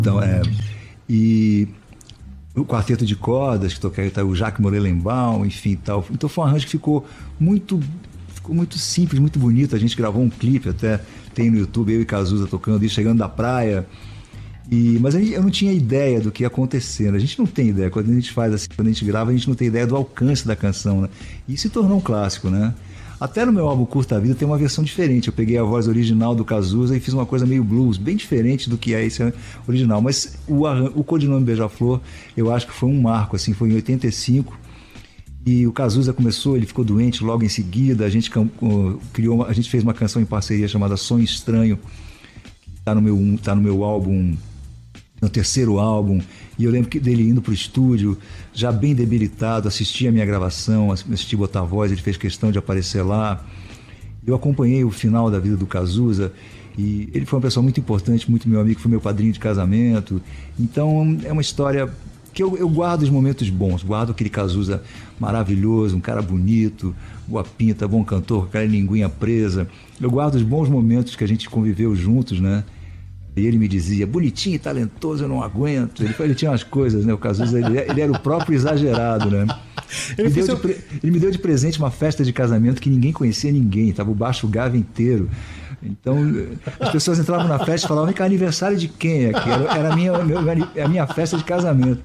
Então, e o quarteto de cordas, que toca o Jacques Morelenbaum, enfim, tal. Então foi um arranjo que ficou muito simples, muito bonito. A gente gravou um clipe, até tem no YouTube, eu e Cazuza tocando, e chegando da praia. Mas eu não tinha ideia do que ia acontecer. A gente não tem ideia. Quando a gente faz assim, quando a gente grava, a gente não tem ideia do alcance da canção, né? E se tornou um clássico, né? Até no meu álbum Curta Vida tem uma versão diferente. Eu peguei a voz original do Cazuza e fiz uma coisa meio blues, bem diferente do que é esse original. Mas o codinome Beija-Flor, eu acho que foi um marco, assim, foi em 85. E o Cazuza começou, ele ficou doente logo em seguida. A gente a gente fez uma canção em parceria chamada Sonho Estranho, que tá no meu álbum, no terceiro álbum. E eu lembro dele indo pro estúdio, já bem debilitado, assistia a minha gravação, assisti Botar Voz, ele fez questão de aparecer lá. Eu acompanhei o final da vida do Cazuza, e ele foi uma pessoa muito importante, muito meu amigo, foi meu padrinho de casamento. Então é uma história que eu guardo os momentos bons, guardo aquele Cazuza maravilhoso, um cara bonito, boa pinta, bom cantor, com aquela linguinha presa. Eu guardo os bons momentos que a gente conviveu juntos, né? E ele me dizia, bonitinho e talentoso, eu não aguento. Ele tinha umas coisas, né? O Cazuza, ele era o próprio exagerado, né? Ele me deu de presente uma festa de casamento que ninguém conhecia ninguém, tava o Baixo Gávea inteiro. Então, as pessoas entravam na festa e falavam, vem cá, aniversário de quem aqui? Era a minha festa de casamento.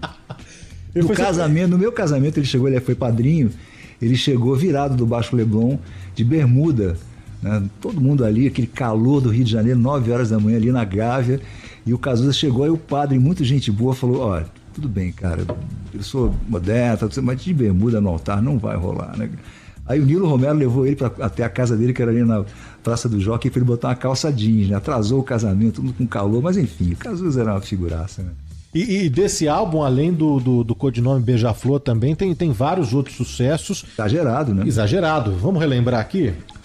No meu casamento, ele foi padrinho, ele chegou virado do Baixo Leblon, de bermuda, né? Todo mundo ali, aquele calor do Rio de Janeiro, 9 horas da manhã ali na Gávea, e o Cazuza chegou, aí o padre, muito gente boa, falou, olha, tudo bem, cara, eu sou moderno, mas de bermuda no altar não vai rolar, né? Aí o Nilo Romero levou ele até a casa dele, que era ali na Praça do Jockey, para ele botar uma calça jeans, né? Atrasou o casamento, tudo com calor, mas enfim, o Cazuza era uma figuraça, né? E desse álbum, além do codinome Beija-Flor, também tem vários outros sucessos. Exagerado, né? Exagerado. Vamos relembrar aqui?